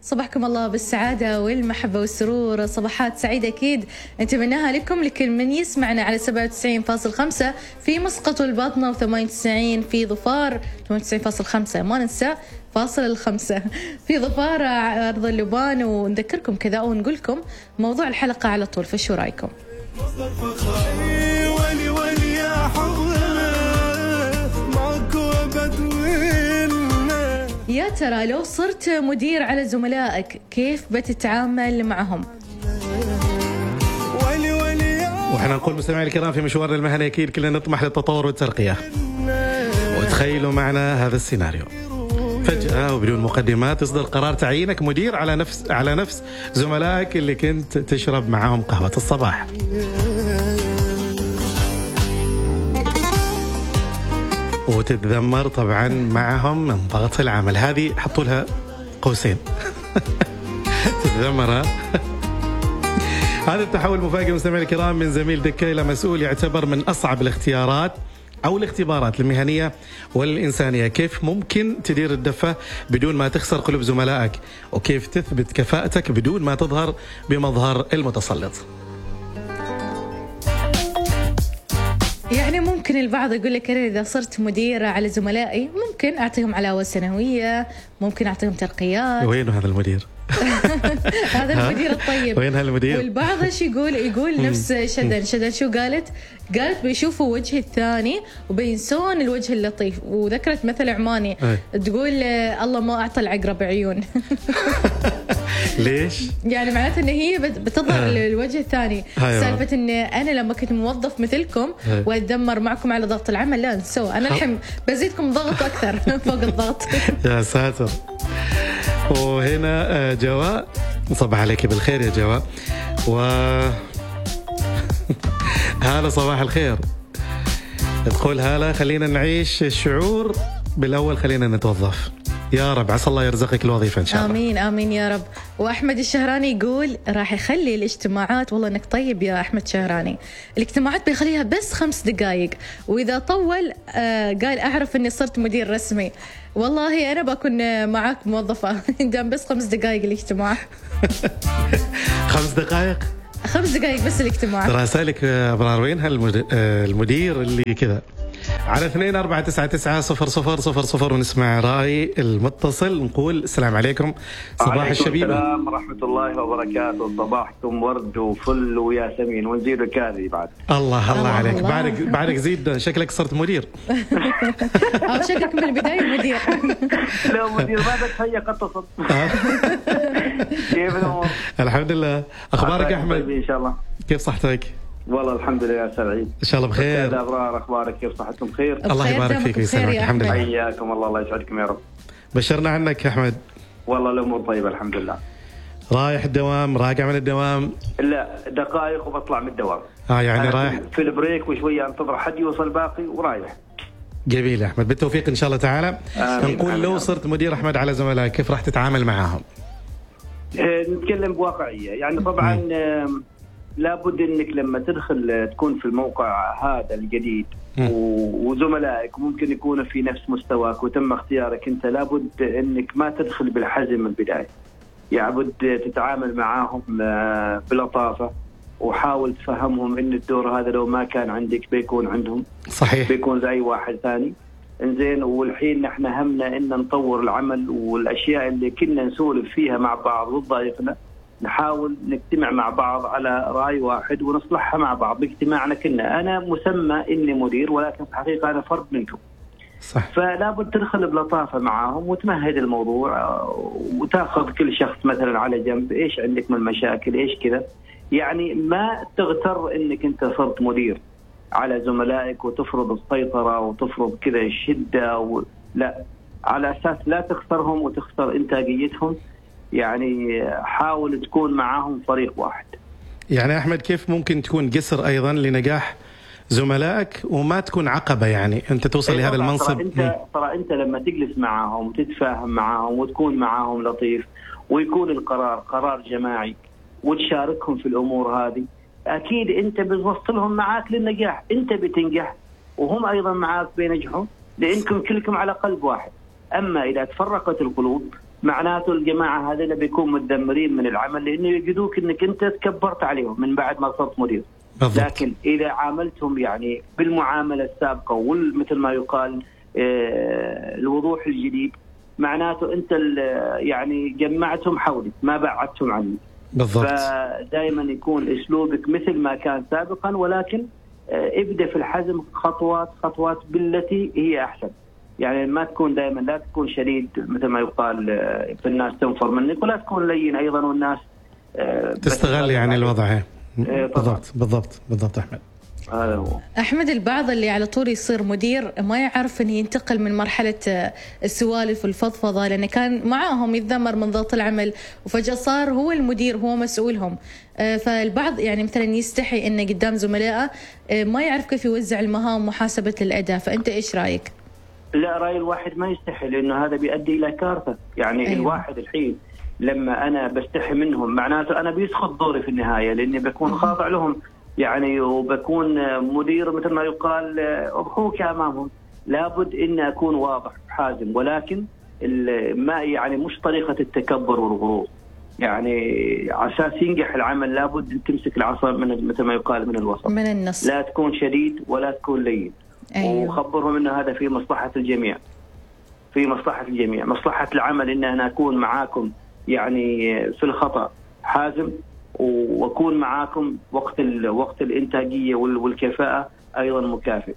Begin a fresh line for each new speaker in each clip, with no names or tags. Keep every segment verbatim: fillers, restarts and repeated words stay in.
صباحكم الله بالسعادة والمحبة والسرور، صباحات سعيدة أكيد نتمناها لكم لكل من يسمعنا على سبعة وتسعين فاصل خمسة في مسقط والباطنة وثمانية وتسعين في ظفار، ثمانية وتسعين فاصل خمسة ما ننسى فاصل الخمسة في ظفار أرض اللبان. ونذكركم كذا ونقول لكم موضوع الحلقة على طول، فشو رايكم؟ يا ترى لو صرت مدير على زملائك كيف بتتعامل معهم؟
وإحنا نقول مستمعي الكرام في مشوارنا المهني أكيد كلنا نطمح للتطور والترقية، وتخيلوا معنا هذا السيناريو: فجأة وبدون مقدمات تصدر قرار تعيينك مدير على نفس على نفس زملائك اللي كنت تشرب معهم قهوة الصباح. وتتذمر طبعا معهم من ضغط العمل. هذه حطوا لها قوسين. تتذمر. هذا التحول المفاجئ مستمعي الكرام من زميل دكة إلى مسؤول يعتبر من أصعب الاختيارات أو الاختبارات المهنية والإنسانية. كيف ممكن تدير الدفة بدون ما تخسر قلوب زملائك، وكيف تثبت كفاءتك بدون ما تظهر بمظهر المتسلط.
يعني ممكن البعض يقول لك أنا إذا صرت مديرة على زملائي ممكن أعطيهم علاوة سنوية، ممكن أعطيهم ترقيات.
وين هذا المدير؟
هذا المدير الطيب.
وين هالمدير؟
والبعض ايش يقول؟ يقول نفس شدن. شدن شو قالت؟ قالت بيشوفوا وجه الثاني وبينسون الوجه اللطيف. وذكرت مثل عماني تقول الله ما أعطى العقرب عيون.
ليش؟
يعني معناته ان هي بتظهر الوجه الثاني. سالفه ان انا لما كنت موظف مثلكم واتذمر معكم على ضغط العمل، لا انسوا، انا الحين بزيدكم ضغط اكثر فوق الضغط.
يا ساتر. وهنا جواء، صباح عليك بالخير يا جواء. و هلا صباح الخير. تقول هلا خلينا نعيش الشعور بالأول، خلينا نتوظف. يا رب عسى الله يرزقك الوظيفة إن شاء الله.
آمين آمين يا رب. وأحمد الشهراني يقول راح يخلي الاجتماعات، والله إنك طيب يا أحمد شهراني، الاجتماعات بيخليها بس خمس دقايق، وإذا طول آه قال أعرف إني صرت مدير رسمي. والله أنا بكون معاك موظفة دام بس خمس دقايق الاجتماع.
خمس دقايق
خمس دقايق بس الاجتماع.
ترى أسألك أبرار وين هالمدير اللي كذا؟ على اثنين أربعة تسعة تسعة صفر صفر صفر صفر ونسمع رأي المتصل. نقول السلام عليكم صباح الشبيبة.
السلام ورحمة الله وبركاته. صباحكم ورد وفل وياسمين ونزيد الكاذي بعد.
الله الله عليك. بعدك بعدك زيد، شكلك صرت مدير.
أو شكلك من البداية مدير.
لا مدير ما بتهيأ قطصت. كيف الأمور؟
الحمد لله. أخبارك يا أحمد؟
إن شاء الله.
كيف صحتك؟
والله الحمد لله يا سعيد.
ان شاء الله بخير.
استاذ ابرار اخبارك كيف؟ صحتكم بخير؟
الله يبارك فيك ويسلمك. الحمد لله.
حياكم الله، الله يسعدكم يا رب.
بشرنا عنك يا احمد.
والله الامور طيبه الحمد لله.
رايح الدوام، راجع من الدوام؟
لا دقائق وبطلع من الدوام.
اه يعني رايح
في البريك وشويه انتظر حد يوصل باقي ورايح.
جميل يا احمد، بالتوفيق ان شاء الله تعالى. نقول لو صرت مدير احمد على زملائك كيف راح تتعامل معاهم؟
اه نتكلم بواقعيه، يعني طبعا م. لابد انك لما تدخل تكون في الموقع هذا الجديد وزملائك ممكن يكونوا في نفس مستواك وتم اختيارك انت، لابد انك ما تدخل بالحزم من البدايه. يعني تتعامل معاهم بلطافه وحاول تفهمهم ان الدور هذا لو ما كان عندك بيكون عندهم.
صحيح.
بيكون زي واحد ثاني. انزين. والحين نحن همنا ان نطور العمل، والاشياء اللي كنا نسولف فيها مع بعض وضيفنا نحاول نجتمع مع بعض على رأي واحد ونصلحها مع بعض باجتماعنا كنا. أنا مسمى إني مدير ولكن في الحقيقة أنا فرد منكم.
صح.
فلا بد تدخل بلطافة معهم وتمهد الموضوع وتأخذ كل شخص مثلا على جنب، إيش عندك من مشاكل، إيش كذا. يعني ما تغتر إنك أنت صرت مدير على زملائك وتفرض السيطرة وتفرض كذا الشدة و... لا، على أساس لا تخسرهم وتخسر إنتاجيتهم. يعني حاول تكون معاهم فريق واحد.
يعني أحمد كيف ممكن تكون جسر أيضا لنجاح زملائك وما تكون عقبة، يعني أنت توصل لهذا المنصب؟
ترى أنت, ترى أنت لما تجلس معاهم وتتفاهم معاهم وتكون معاهم لطيف ويكون القرار قرار جماعي وتشاركهم في الأمور هذه، أكيد أنت بتوصلهم معاك للنجاح. أنت بتنجح وهم أيضا معاك بينجحوا لأنكم كلكم على قلب واحد. أما إذا تفرقت القلوب معناته الجماعه هذول بيكون متذمرين من العمل، لانه يجدوك انك انت تكبرت عليهم من بعد ما صرت مدير.
بالضبط.
لكن اذا عاملتهم يعني بالمعامله السابقه ومثل ما يقال آه الوضوح الجديد، معناته انت يعني جمعتهم حولك ما بعدتهم عني.
بالضبط.
فدائما يكون اسلوبك مثل ما كان سابقا، ولكن آه ابدا في الحزم خطوات خطوات بالتي هي احسن. يعني ما تكون دائما، لا تكون شديد مثل ما يقال آه في الناس تنفر منك، ولا تكون لين ايضا والناس آه
تستغل يعني الوضع.
آه
بالضبط بالضبط بالضبط. احمد
هذا هو.
أحمد، البعض اللي على طول يصير مدير ما يعرف أن ينتقل من مرحلة السوالف والفضفضة، لأنه كان معاهم يتذمر من ضغط العمل وفجأة صار هو المدير، هو مسؤولهم. فالبعض يعني مثلا يستحي أنه قدام زملائه ما يعرف كيف يوزع المهام ومحاسبة الأداء. فأنت إيش رأيك؟
لا، رأي الواحد ما يستحي، لأنه هذا بيؤدي إلى كارثة. يعني أيوة. الواحد الحين لما أنا بستحي منهم معناته أنا بيسقط دوري في النهاية، لأني بكون خاضع لهم يعني، وبكون مدير مثل ما يقال أضحوك أمامهم. لابد إن أكون واضح حازم، ولكن ما يعني مش طريقة التكبر والغرور. يعني عشان ينجح العمل لابد أن تمسك العصا من مثل ما يقال من الوسط،
من النص.
لا تكون شديد ولا تكون لين. أيوه. وخبرهم إن هذا في مصلحة الجميع، في مصلحة الجميع، مصلحة العمل إن أنا أكون معاكم يعني في الخطأ حازم، وأكون معاكم وقت وقت الإنتاجية والكفاءة أيضا مكافئ.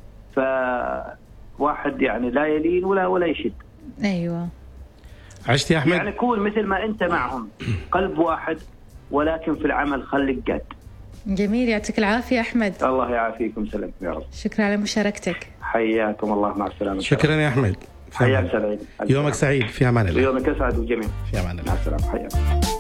فواحد يعني لا يلين ولا ولا يشد.
أيوة.
عشت يا أحمد.
يعني كون مثل ما أنت معهم قلب واحد، ولكن في العمل خليك جد.
جميل، يعطيك العافية أحمد.
الله يعافيكم، سلام يا رب.
شكرا على مشاركتك.
حياكم الله، مع السلامة.
شكرا يا أحمد.
حياك سعيد.
يومك سعيد، في أمان الله.
يومك أسعد وجميل.
في أمان الله.
مع السلامة. حياك.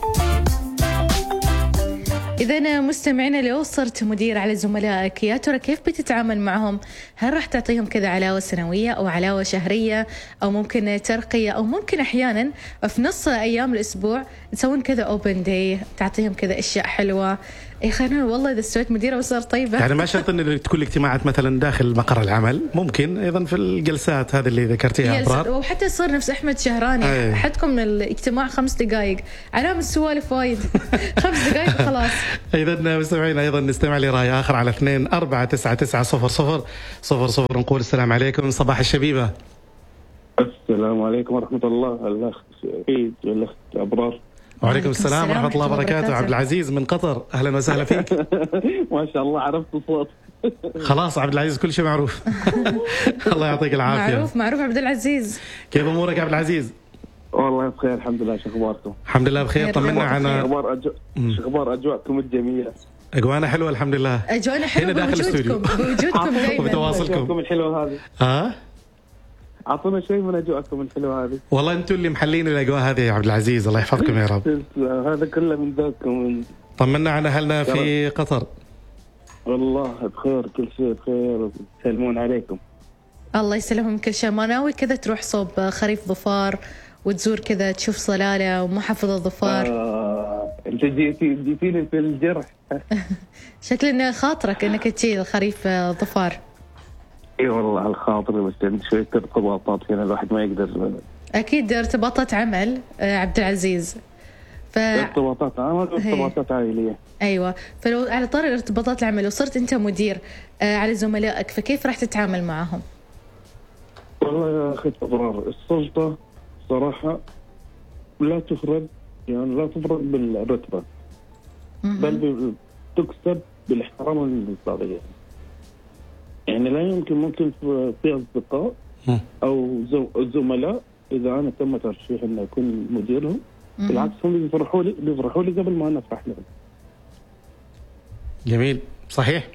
إذا مستمعينا لو صرت مدير على زملائك، يا ترى كيف بتتعامل معهم؟ هل راح تعطيهم كذا علاوة سنوية أو علاوة شهرية، أو ممكن ترقية، أو ممكن أحيانا في نص أيام الأسبوع تسوون كذا أوبن داي، تعطيهم كذا أشياء حلوة؟ إيه خلينا والله إذا استويت مديرة وصار طيبة.
يعني ما شرط إن تكون الاجتماعات مثلا داخل مقر العمل، ممكن أيضا في الجلسات هذه اللي ذكرتيها أبرار،
وحتى يصير نفس أحمد شهراني حدكم الاجتماع خمس دقائق علامة السوالف وايد خمس دقائق خلاص.
إذا مستمعين أيضا نستمع لرأي آخر على اثنين أربعة تسعة تسعة صفر صفر صفر صفر. نقول السلام عليكم، صباح الشبيبة.
السلام عليكم ورحمة الله. الأخ سعيد والأخ أبرار.
وعليكم السلام ورحمة الله وبركاته. عبد العزيز من قطر، أهلا وسهلا فيك.
ما شاء الله عرفت الصوت.
خلاص عبد العزيز كل شيء معروف. الله يعطيك العافية.
معروف معروف عبد العزيز.
كيف أمورك عبد العزيز؟
والله بخير الحمد لله. شو أخباركم؟
الحمد لله بخير. طمنا عن
أخبار أجو... شو أخبار أجواءكم الجميلة؟
أجواءنا حلوة الحمد لله.
أجواءنا حلوة
هنا داخل الاستوديو
بوجودكم دائما
وبتواصلكم.
أجواءكم الحلوة هذه.
ها؟
أعطونا شيء من أجواءكم الحلوة هذه.
والله أنتم اللي محلين الأجواء هذه يا عبد العزيز، الله يحفظكم يا رب.
هذا كله من ذاكم.
طمنا عن أهلنا في قطر.
والله بخير، كل شيء بخير، يسلمون عليكم.
الله يسلمهم كل شيء. ما ناوي كذا تروح صوب خريف ظفار وتزور كذا تشوف صلالة ومحافظة ظفار؟
آه، أنت جيتي جيتيني في الجرح.
شكل خاطرك إنك تجي خريف ظفار.
اي والله على الخاطر، بس عندي شويه ارتباطات هنا الواحد ما يقدر.
اكيد ارتباطات عمل عبد العزيز.
ف... ارتباطات عمل وارتباطات عائليه.
ايوه، فلو على طار ارتباطات العمل وصرت انت مدير على زملائك، فكيف راح تتعامل معهم؟
والله يا اخي أبرار، السلطه صراحه لا تفرض، يعني لا تفرض بالرتبه، بل تكسب بالاحترام والانصافيه. يعني لا يمكن ممكن في أصدقاء أو زملاء إذا أنا تم ترشيح إني أكون مديرهم، بالعكس هم بيفرحوا لي بيفرحوا لي قبل ما أنا أفرح لهم.
جميل، صحيح.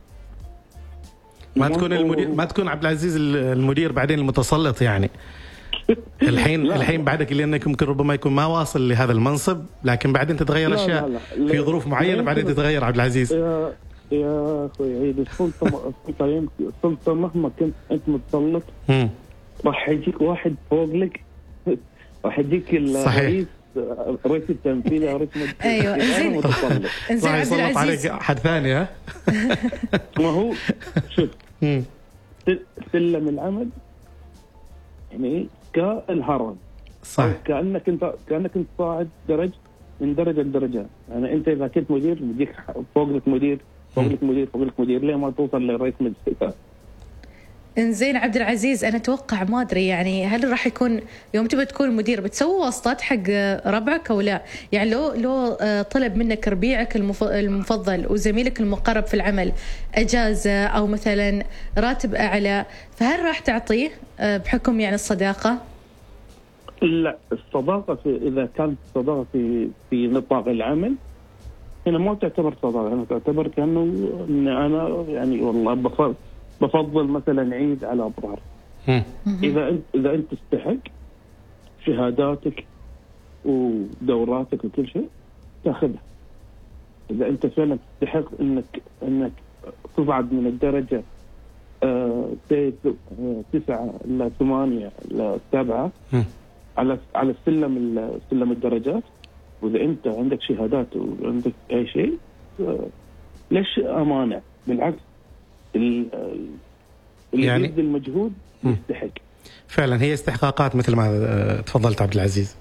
ما تكون المدير، ما تكون عبد العزيز المدير بعدين المتسلط يعني. الحين الحين بعدك لأنك ممكن ربما يكون ما واصل لهذا المنصب، لكن بعدين تتغير لا أشياء لا لا لا. في ظروف معينة بعدين تتغير عبد العزيز.
يا يا اخوي هي السلطه، السلطه يمكن السلطه مهما كنت انت متسلط راح يجيك واحد فوق لك، راح يجيك الرئيس رئيس التنفيذي رئيس مجلس.
ايوه انزين
انزين عبد العزيز عليك حد ثاني. ها
ما هو شوف سلم العمل يعني كالهرم،
صح.
كانك انت كانك انت صاعد درج من درجه لدرجه. يعني انت اذا كنت مدير بديك فوق لك مدير فوق لك مدير فوق لك مدير ليه ما توصل لرئيس مجلس.
انزين عبد العزيز، انا اتوقع ما ادري يعني هل راح يكون يوم تبي تكون مدير بتسوي واسطات حق ربعك او لا؟ يعني لو لو طلب منك ربيعك المفضل وزميلك المقرب في العمل اجازه او مثلا راتب اعلى، فهل راح تعطيه بحكم يعني الصداقه؟
لا، الصداقه في اذا كانت الصداقه في في نطاق العمل هنا ما تعتبر صداقه، انا تعتبر كانه ان انا يعني والله بفضل بفضل مثلا عيد على ابرار. اذا انت اذا انت تستحق شهاداتك ودوراتك وكل شيء تاخذها. اذا انت فعلا تستحق انك انك تصعد من الدرجه آه تسعة الى ثمانية الى سبعة على على السلم سلم الدرجات، واذا انت عندك شهادات وعندك اي شيء آه ليش امانع؟ بالعكس، اللي يعني يبذل المجهود يستحق.
فعلا هي استحقاقات مثل ما تفضلت عبد العزيز.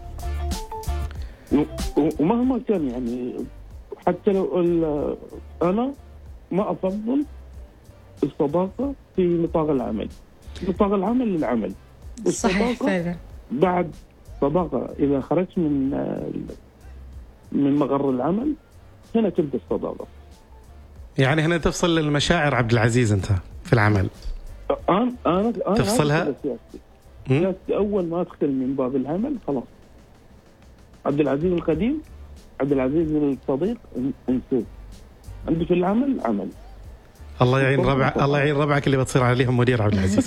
ومهما كان يعني حتى لو انا ما افضل الصداقه في نطاق العمل، نطاق العمل للعمل.
صحيح فعلا.
بعد صداقه اذا خرجت من من مقر العمل هنا تبدا الصداقه.
يعني هنا تفصل المشاعر عبد العزيز انت في العمل.
انا انا
تفصلها.
سياستي اول ما ادخل من باب العمل خلاص عبد العزيز القديم عبد العزيز الصديق انسوه. عندي في العمل عمل.
الله يعين ربع الله يعين ربعك اللي بتصير عليهم مدير عبد العزيز.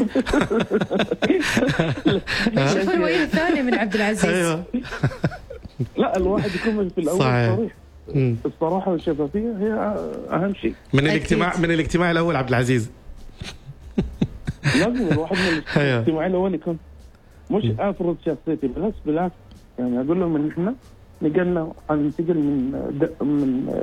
شوف الوجه الثاني من عبد العزيز.
ايوه.
لا، الواحد يكون في الاول صريح. الصراحه والشفافيه هي اهم شيء
من الاجتماع من الاجتماع الاول عبد العزيز.
لازم الواحد من الاجتماع الاول يكون مش افرض شخصيتي، بس بالعكس يعني اقول لهم ان احنا نقلنا حننتقل من من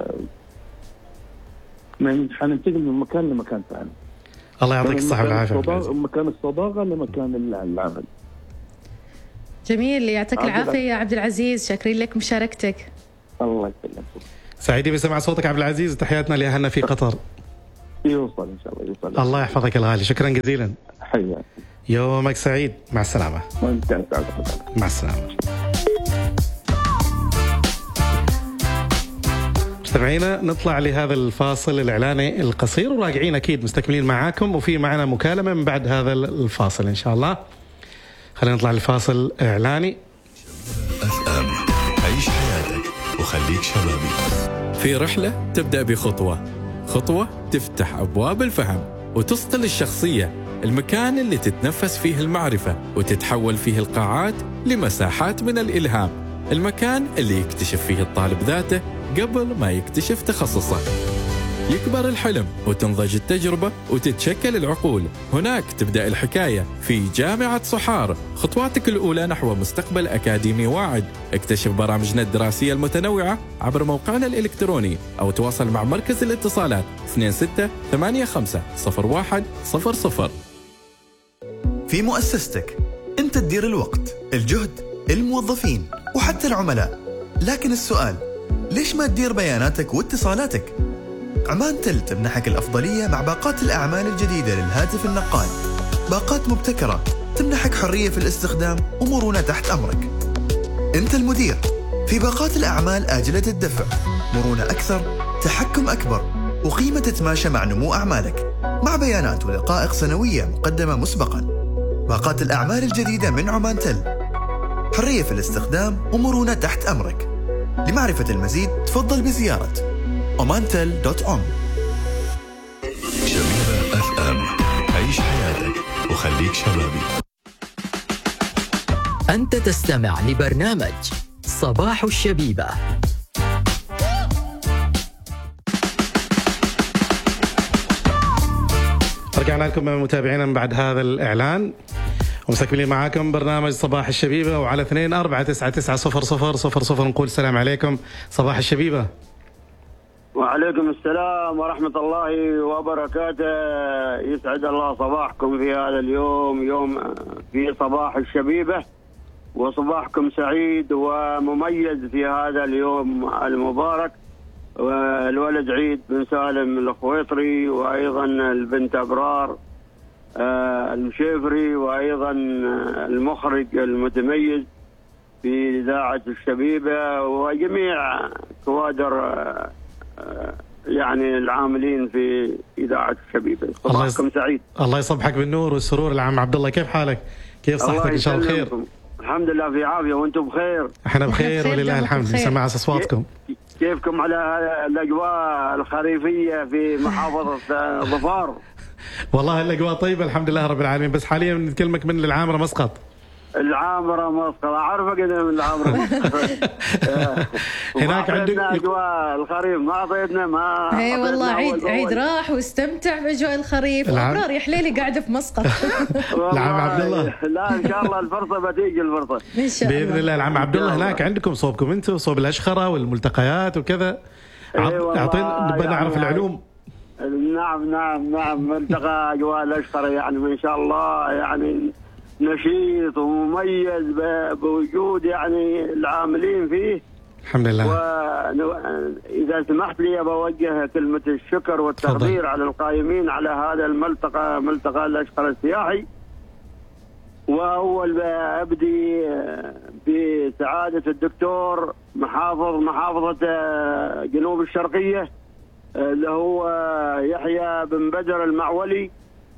من حننتقل من مكان لمكان ثاني.
الله يعطيك الصحه والعافيه.
مكان الصداقه لمكان العمل.
جميل، يعطيك العافيه يا عبد العزيز، شاكرين لك مشاركتك.
الله يسلمك.
سعيدين بسمع صوتك عبد العزيز، وتحياتنا لاهلنا في قطر.
يوصل ان شاء الله يوصل.
الله يحفظك الغالي، شكرا جزيلا.
حياك.
يومك سعيد، مع السلامه. مع السلامه. مستمعينا نطلع لهذا الفاصل الإعلاني القصير وراجعين أكيد مستكملين معاكم، وفي معنا مكالمة من بعد هذا الفاصل إن شاء الله. خلينا نطلع لفاصل إعلاني.
اف ام عيش حياتك وخليك شبابي.
في رحلة تبدأ بخطوة، خطوة تفتح أبواب الفهم وتصقل الشخصية، المكان اللي تتنفس فيه المعرفة وتتحول فيه القاعات لمساحات من الإلهام، المكان اللي يكتشف فيه الطالب ذاته قبل ما يكتشف تخصصه. يكبر الحلم وتنضج التجربة وتتشكل العقول. هناك تبدأ الحكاية في جامعة صحار، خطواتك الأولى نحو مستقبل أكاديمي واعد. اكتشف برامجنا الدراسية المتنوعة عبر موقعنا الإلكتروني أو تواصل مع مركز الاتصالات اثنين ستة ثمانية خمسة صفر واحد صفر صفر.
في مؤسستك أنت تدير الوقت، الجهد، الموظفين وحتى العملاء، لكن السؤال ليش ما تدير بياناتك واتصالاتك؟ عمان تل تمنحك الأفضلية مع باقات الأعمال الجديدة للهاتف النقال. باقات مبتكرة تمنحك حرية في الاستخدام ومرونة تحت أمرك. أنت المدير في باقات الأعمال آجلة الدفع، مرونة أكثر، تحكم أكبر، وقيمة تتماشى مع نمو أعمالك، مع بيانات ودقائق سنوية مقدمة مسبقا. باقات الأعمال الجديدة من عمان تل، حرية في الاستخدام ومرونة تحت أمرك. لمعرفة المزيد تفضل بزيارة omantel دوت com.
شبيبة اف ام، عيش حياتك وخليك شبابي.
أنت تستمع لبرنامج صباح الشبيبة.
رجعنا لكم متابعينا من بعد هذا الإعلان ومستكملين معاكم برنامج صباح الشبيبة، وعلى اثنين أربعة تسعة تسعة صفر صفر صفر صفر نقول السلام عليكم. صباح الشبيبة.
وعليكم السلام ورحمة الله وبركاته. يسعد الله صباحكم في هذا اليوم، يوم في صباح الشبيبة.
وصباحكم سعيد ومميز في هذا اليوم المبارك. والولد عيد بن سالم الخويطري، وأيضا البنت أبرار المشيفري، وأيضا المخرج المتميز في إذاعة الشبيبة، وجميع كوادر يعني العاملين في إذاعة الشبيبة. صباحكم سعيد.
الله يصبحك بالنور والسرور. العم عبد الله كيف حالك؟ كيف صحتك؟ إن شاء الله بخير.
الحمد لله في عافية، وأنتم بخير؟
احنا بخير ولله الحمد. نسمع أصواتكم.
كيفكم على الأجواء الخريفية في محافظة ظفار؟
والله الأجواء طيبة الحمد لله رب العالمين، بس حاليا نتكلمك من العامرة مسقط.
العامرة مسقط، أعرفك أنا من العامرة.
هناك عندك
أجواء الخريف ما أعطيتنا ما.
اي والله عيد عيد راح واستمتع بأجواء الخريف، وأبرار يا حليلي قاعدة في مسقط.
العم عبد الله.
لا إن شاء الله الفرصة بتيجي الفرصة.
إن شاء الله
بإذن الله. العم عبد الله هناك عندكم صوبكم أنتم صوب الأشخرة والملتقيات وكذا. أعطينا نبغى نعرف العلوم.
نعم نعم نعم ملتقى أجواء الأشخرة يعني ما شاء الله يعني نشيط ومميز بوجود يعني العاملين فيه
الحمد لله.
وإذا سمحت لي بوجه كلمة الشكر والتقدير فضل. على القائمين على هذا الملتقى، ملتقى الأشخر السياحي. وأول أبدي بسعادة الدكتور محافظ محافظة جنوب الشرقية اللي هو يحيى بن بدر المعولي،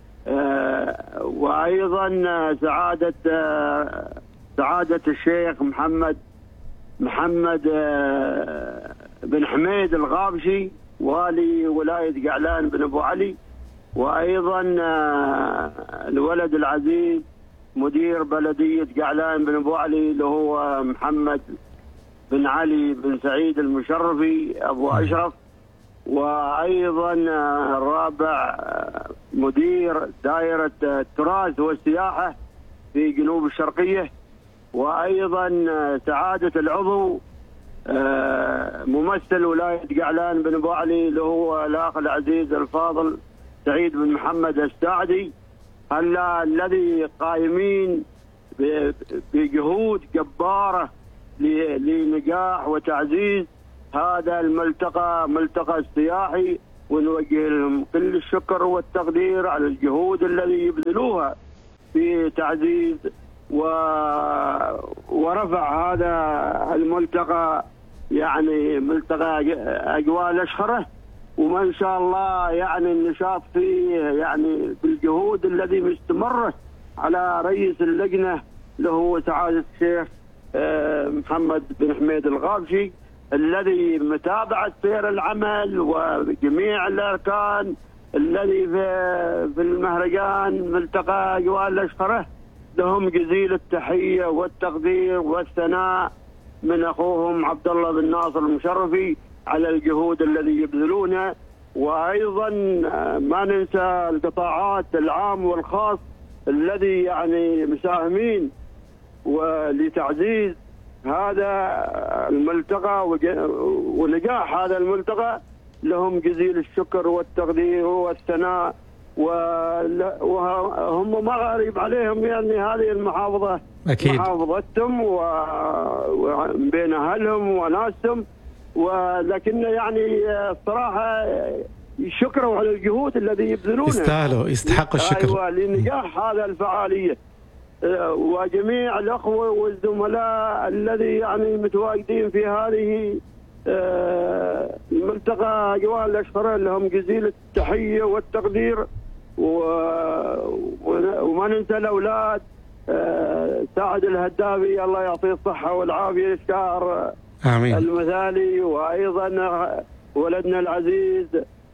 وأيضا سعادة سعادة الشيخ محمد محمد بن حميد الغابشي والي ولاية قعلان بن أبو علي، وأيضا الولد العزيز مدير بلدية قعلان بن أبو علي اللي هو محمد بن علي بن سعيد المشرفي أبو أشرف، وأيضا الرابع مدير دائرة التراث والسياحة في جنوب الشرقية، وأيضا سعادة العضو ممثل ولاية قعلان بن أبو علي اللي هو الأخ العزيز الفاضل سعيد بن محمد السعدي، هلا الذي قائمين بجهود جبارة لنجاح وتعزيز هذا الملتقى ملتقى السياحي، ونوجه لهم كل الشكر والتقدير على الجهود الذي يبذلوها في تعزيز و... ورفع هذا الملتقى يعني ملتقى أجواء الأشخرة، وما إن شاء الله يعني النشاط فيه يعني بالجهود الذي مستمرة على رئيس اللجنة اللي هو سعادة الشيخ محمد بن حميد الغابشي، الذي متابعة سير العمل وجميع الأركان الذي في المهرجان ملتقى أجواء الأشخرة. لهم جزيل التحية والتقدير والثناء من أخوهم عبد الله بن ناصر المشرفي على الجهود الذي يبذلونها. وأيضا ما ننسى القطاعات العام والخاص الذي يعني مساهمين ولتعزيز هذا الملتقى ونجاح هذا الملتقى. لهم جزيل الشكر والتقدير والثناء، وهم ما غريب عليهم يعني هذه المحافظة
أكيد
محافظتهم وبين أهلهم وناسهم، ولكن يعني الصراحة شكروا على الجهود الذي يبذلونها،
يستاهلوا يستحقوا الشكر.
أيوة لنجاح هذا الفعالية. وجميع الأخوة والزملاء الذي يعني متواجدين في هذه الملتقى أجواء الأشخرة لهم جزيل التحية والتقدير. وما ننسى الأولاد سعد الهدابي الله يعطيه الصحة والعافية الشاعر
آمين
المثالي، وأيضا ولدنا العزيز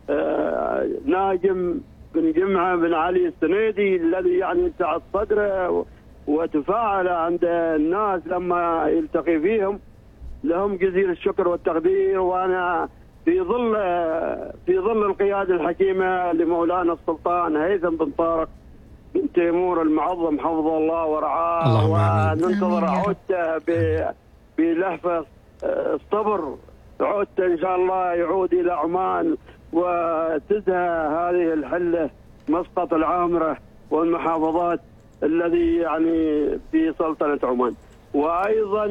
ناجم بن جمعة بن علي السنيدي الذي يعني سعد صدره وتفاعل عند الناس لما يلتقي فيهم. لهم جزيل الشكر والتقدير. وأنا في ظل في ظل القيادة الحكيمة لمولانا السلطان هيثم بن طارق بن تيمور المعظم حفظه الله ورعاه، وننتظر عودته بلهفة الصبر، عودته إن شاء الله يعود إلى عمان وتزهى هذه الحلة مسقط العامرة والمحافظات الذي يعني في سلطنة عمان. وأيضا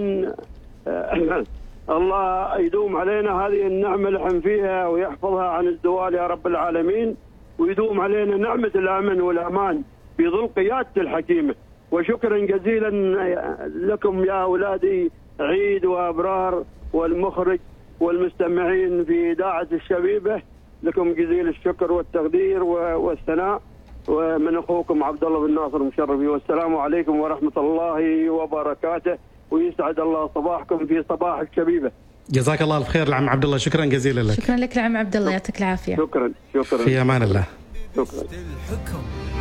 الله يدوم علينا هذه النعمة اللي احنا فيها ويحفظها عن الزوال يا رب العالمين، ويدوم علينا نعمة الأمن والأمان في ظل قيادته الحكيمة. وشكرا جزيلا لكم يا أولادي عيد وأبرار والمخرج والمستمعين في إذاعة الشبيبة، لكم جزيل الشكر والتقدير والثناء، ومن أخوكم عبد الله بن ناصر مشرفي. والسلام عليكم ورحمة الله وبركاته، ويسعد الله صباحكم في صباح الشبيبة.
جزاك الله الف خير العم عبد الله، شكرا جزيلا لك.
شكرا لك العم عبد الله، يعطيك العافية.
شكرا شكرا
في أمان الله.
شكرا.